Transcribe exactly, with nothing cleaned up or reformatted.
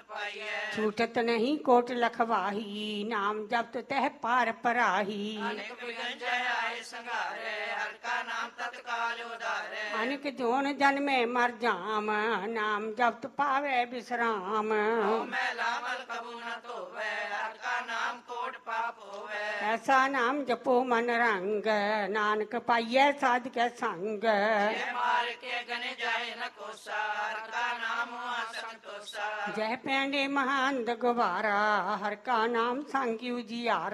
ਪਾਈਐ। ਛੂਟਤ ਨਹੀਂ ਕੋਟ ਲਖਵਾਹੀ, ਨਾਮ ਜਪਤ ਤਹਿ ਪਾਰ ਪਰਾਹੀ। ਅਨੇਕ ਵਿਗਨ ਜੈ ਆਏ ਸੰਘਾਰੈ, ਹਰਿ ਕਾ ਨਾਮ ਤਤਕਾਲ ਉਧਾਰੈ। ਅਨੇਕ ਜੋਨ ਜਨਮੇ ਮਰ ਜਾਮ, ਨਾਮ ਜਪਤ ਪਾਵੈ ਬਿਸਰਾਮ। ਹਉ ਮੈਲਾ ਮਲ ਕਬੂ ਨ ਧੋਵੈ, ਹਰਿ ਕਾ ਨਾਮ ਕੋਟ ਪਾਪ ਹੋਵੈ। ਐਸਾ ਨਾਮ ਜਪੋ ਮਨ ਰੰਗ, ਨਾਨਕ ਪਾਈਐ ਸਾਧ ਕੈ ਸੰਗ। ਜੈ ਮਾਰ ਕੇ ਗਨੇ ਜਾਏ ਨ ਕੋਸਾ, ਹਰਿ ਕਾ ਨਾਮ ਹੁਆ ਸੰਤੋਸਾ। ਜਹ ਪੈਂਡੇ ਮਹਾਨ ਗਵਾਰਾ, ਹਰ ਕਾ ਨਾਮ ਸੰਗ ਉਜਿਆਰਾ।